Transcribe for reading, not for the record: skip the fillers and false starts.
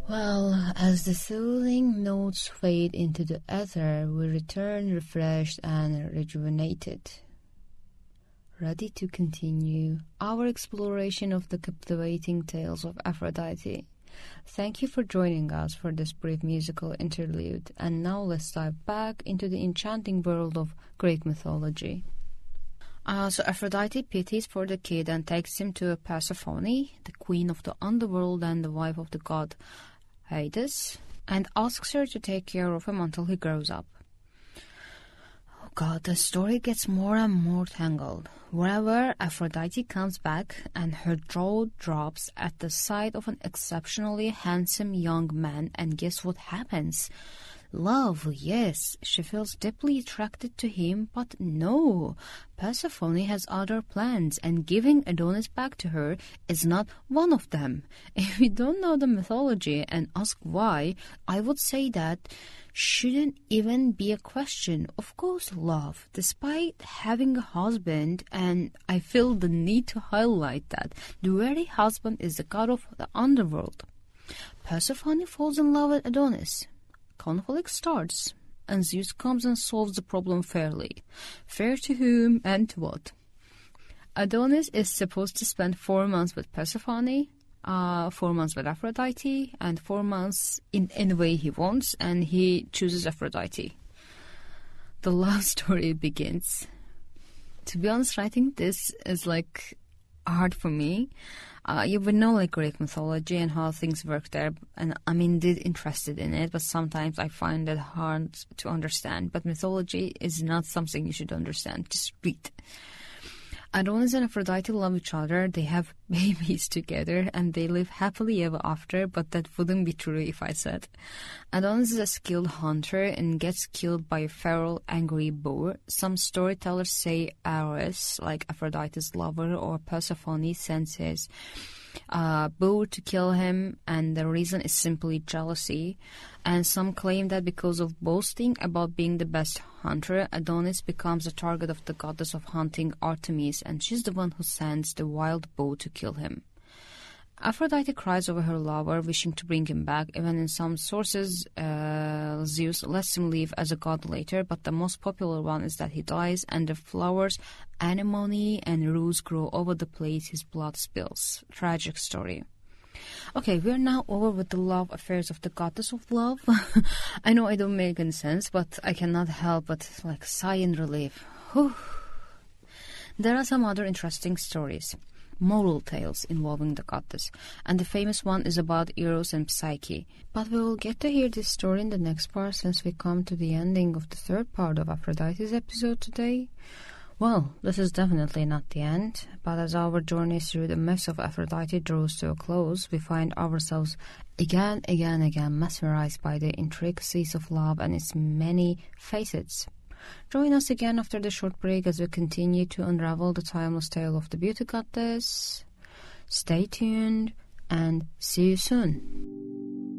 Well, as the soothing notes fade into the ether, we return refreshed and rejuvenated, ready to continue our exploration of the captivating tales of Aphrodite. Thank you for joining us for this brief musical interlude, and now let's dive back into the enchanting world of Greek mythology. So Aphrodite pities for the kid and takes him to Persephone, the queen of the underworld and the wife of the god Hades, and asks her to take care of him until he grows up. Oh God, the story gets more and more tangled. Wherever Aphrodite comes back and her jaw drops at the sight of an exceptionally handsome young man, and guess what happens? Love, yes, she feels deeply attracted to him, but no, Persephone has other plans, and giving Adonis back to her is not one of them. If we don't know the mythology and ask why, I would say that shouldn't even be a question. Of course, love, despite having a husband, and I feel the need to highlight that the very husband is the god of the underworld. Persephone falls in love with Adonis. Conflict starts, and Zeus comes and solves the problem fairly. Fair to whom and to what? Adonis is supposed to spend 4 months with Persephone, 4 months with Aphrodite, and 4 months in any way he wants, and he chooses Aphrodite. The love story begins. To be honest, writing this is hard for me. You would know Greek mythology and how things work there, and I'm indeed interested in it, but sometimes I find it hard to understand. But mythology is not something you should understand, just read. Adonis and Aphrodite love each other, they have babies together, and they live happily ever after, but that wouldn't be true if I said. Adonis is a skilled hunter and gets killed by a feral, angry boar. Some storytellers say Ares, like Aphrodite's lover, or Persephone, sends his boar to kill him, and the reason is simply jealousy. And some claim that because of boasting about being the best hunter, Adonis becomes the target of the goddess of hunting, Artemis, and she's the one who sends the wild boar to kill him. Aphrodite cries over her lover, wishing to bring him back. Even in some sources, Zeus lets him live as a god later, but the most popular one is that he dies, and the flowers, anemone and rose grow over the place his blood spills. Tragic story. Okay, we're now over with the love affairs of the goddess of love. I know I don't make any sense, but I cannot help but sigh in relief. Whew. There are some other interesting stories, moral tales involving the goddess, and the famous one is about Eros and Psyche. But we will get to hear this story in the next part, since we come to the ending of the third part of Aphrodite's episode today. Well, this is definitely not the end, but as our journey through the myths of Aphrodite draws to a close, we find ourselves again mesmerized by the intricacies of love and its many facets. Join us again after the short break as we continue to unravel the timeless tale of the beauty goddess. Stay tuned and see you soon.